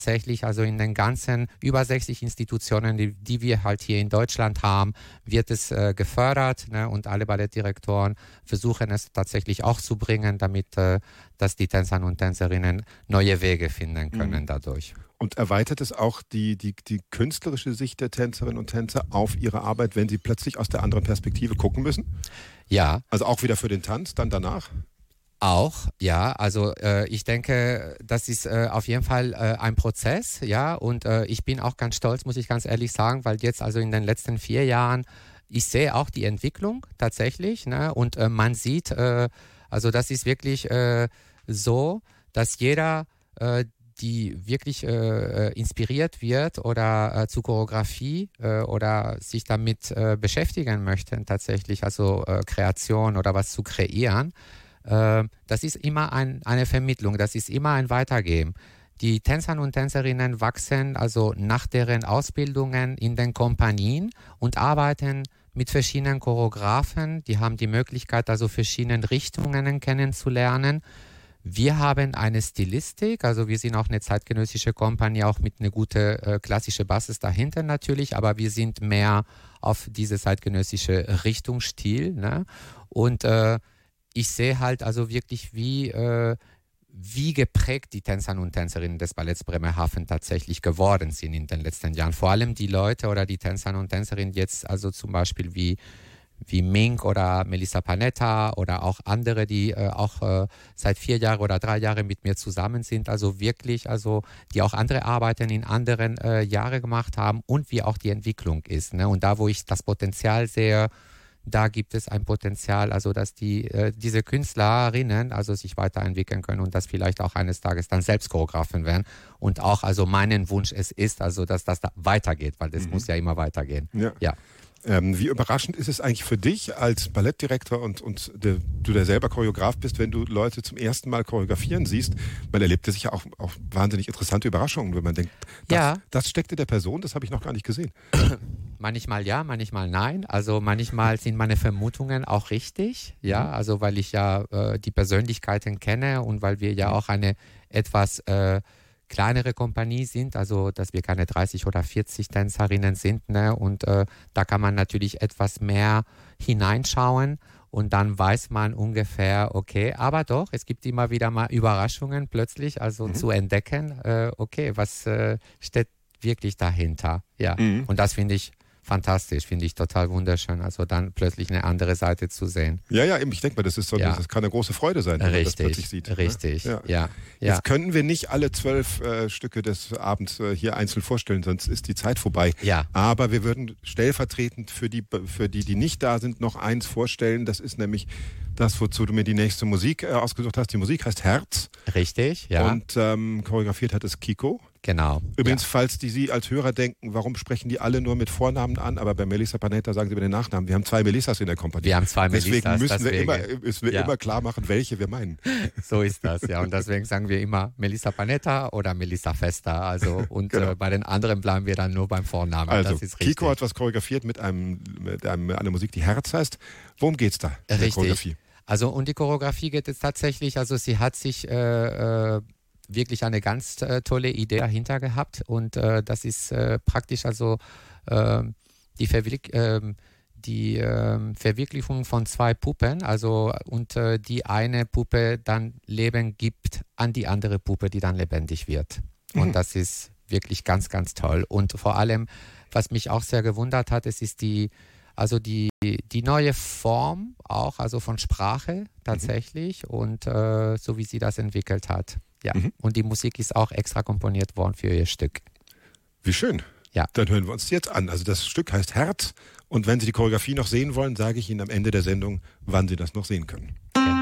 tatsächlich, also in den ganzen über 60 Institutionen, die wir halt hier in Deutschland haben, wird es gefördert, ne? Und alle Ballettdirektoren versuchen es tatsächlich auch zu bringen, damit dass die Tänzer und Tänzerinnen neue Wege finden können dadurch. Und erweitert es auch die künstlerische Sicht der Tänzerinnen und Tänzer auf ihre Arbeit, wenn sie plötzlich aus der anderen Perspektive gucken müssen? Ja. Also auch wieder für den Tanz, dann danach? Auch, ja, also ich denke, das ist auf jeden Fall ein Prozess, ja, und ich bin auch ganz stolz, muss ich ganz ehrlich sagen, weil jetzt also in den letzten 4 Jahren, ich sehe auch die Entwicklung tatsächlich, ne, und man sieht, also das ist wirklich so, dass jeder, die wirklich inspiriert wird oder zu Choreografie oder sich damit beschäftigen möchten tatsächlich, also Kreation oder was zu kreieren, das ist immer eine Vermittlung, das ist immer ein Weitergeben. Die Tänzer und Tänzerinnen wachsen also nach deren Ausbildungen in den Kompanien und arbeiten mit verschiedenen Choreografen. Die haben die Möglichkeit, also verschiedene Richtungen kennenzulernen. Wir haben eine Stilistik, also wir sind auch eine zeitgenössische Kompanie, auch mit einer guten klassischen Basis dahinter natürlich, aber wir sind mehr auf diese zeitgenössische Richtungsstil, ne? Und ich sehe halt also wirklich, wie geprägt die Tänzer und Tänzerinnen des Balletts Bremerhaven tatsächlich geworden sind in den letzten Jahren. Vor allem die Leute oder die Tänzer und Tänzerinnen jetzt, also zum Beispiel wie Mink oder Melissa Panetta oder auch andere, die auch seit 4 Jahren oder 3 Jahren mit mir zusammen sind, also wirklich, also die auch andere Arbeiten in anderen Jahren gemacht haben und wie auch die Entwicklung ist, ne? Und da, wo ich das Potenzial sehe, da gibt es ein Potenzial, also dass diese Künstlerinnen also sich weiterentwickeln können und dass vielleicht auch eines Tages dann selbst Choreografen werden. Und auch also mein Wunsch ist, also dass das da weitergeht, weil das muss ja immer weitergehen. Ja. Wie überraschend ist es eigentlich für dich als Ballettdirektor und du der selber Choreograf bist, wenn du Leute zum ersten Mal choreografieren siehst? Man erlebt ja sicher auch wahnsinnig interessante Überraschungen, wenn man denkt, das steckt in der Person, das habe ich noch gar nicht gesehen. Manchmal ja, manchmal nein. Also manchmal sind meine Vermutungen auch richtig, ja, also weil ich ja die Persönlichkeiten kenne und weil wir ja auch eine etwas kleinere Kompanie sind, also dass wir keine 30 oder 40 Tänzerinnen sind, ne? Und da kann man natürlich etwas mehr hineinschauen und dann weiß man ungefähr, okay, aber doch, es gibt immer wieder mal Überraschungen plötzlich, also zu entdecken, okay, was steht wirklich dahinter, ja. Und das finde ich fantastisch, finde ich total wunderschön, also dann plötzlich eine andere Seite zu sehen. Ja, eben, ich denke mal, das kann eine große Freude sein, wenn man das plötzlich sieht. Richtig, ja. Jetzt können wir nicht alle 12 Stücke des Abends hier einzeln vorstellen, sonst ist die Zeit vorbei. Ja. Aber wir würden stellvertretend für die nicht da sind, noch eins vorstellen. Das ist nämlich das, wozu du mir die nächste Musik ausgesucht hast. Die Musik heißt Herz. Richtig, ja. Und choreografiert hat es Kiko. Genau. Übrigens, falls Sie als Hörer denken, warum sprechen die alle nur mit Vornamen an, aber bei Melissa Panetta sagen sie über den Nachnamen. Wir haben 2 Melissas in der Kompanie. Wir haben 2 Melissas. Deswegen müssen wir immer klar machen, welche wir meinen. So ist das, ja. Und deswegen sagen wir immer Melissa Panetta oder Melissa Festa. Also, und genau. Bei den anderen bleiben wir dann nur beim Vornamen. Also, das ist richtig. Kiko hat was choreografiert mit einer Musik, die Herz heißt. Worum geht's da? Richtig. Choreografie? Also, um die Choreografie geht es tatsächlich, also sie hat sich wirklich eine ganz tolle Idee dahinter gehabt und das ist praktisch also die Verwirklichung von 2 Puppen, also und die eine Puppe dann Leben gibt an die andere Puppe, die dann lebendig wird. Und das ist wirklich ganz, ganz toll. Und vor allem, was mich auch sehr gewundert hat, es ist die neue Form auch, also von Sprache tatsächlich und so wie sie das entwickelt hat. Ja, und die Musik ist auch extra komponiert worden für ihr Stück. Wie schön. Ja. Dann hören wir uns jetzt an. Also das Stück heißt Herz und wenn Sie die Choreografie noch sehen wollen, sage ich Ihnen am Ende der Sendung, wann Sie das noch sehen können. Ja.